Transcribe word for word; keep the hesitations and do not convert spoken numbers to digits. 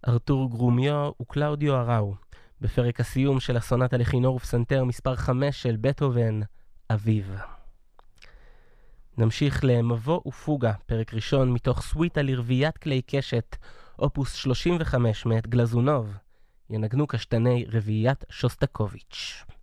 ארתור גרומיו וקלאודיו אראו, בפרק הסיום של הסונטה לכינור ופסנתר מספר חמש של בטהובן, אביב. נמשיך למבוא ופוגה, פרק ראשון מתוך סוויטה לרביית כלי קשת, אופוס שלושים וחמש מאת גלזונוב, ינגנו קשתני רביית שוסטקוביץ'.